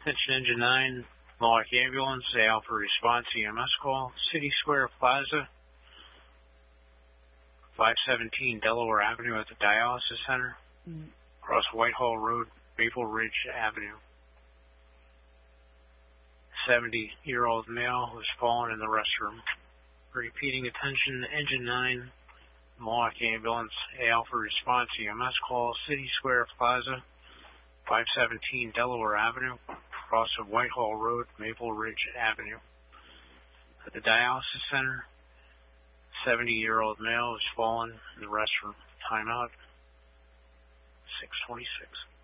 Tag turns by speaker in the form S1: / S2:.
S1: Attention Engine 9, Mohawk Ambulance, Alpha Response EMS call, City Square Plaza, 517 Delaware Avenue at the Dialysis Center, across Whitehall Road, Maple Ridge Avenue. 70-year-old male was fallen in the restroom. Repeating, attention Engine 9, Mohawk Ambulance, Alpha Response EMS call, City Square Plaza, 517 Delaware Avenue, across of Whitehall Road, Maple Ridge Avenue. At the Dialysis Center, 70-year-old male was fallen in the restroom. Timeout, 6:26.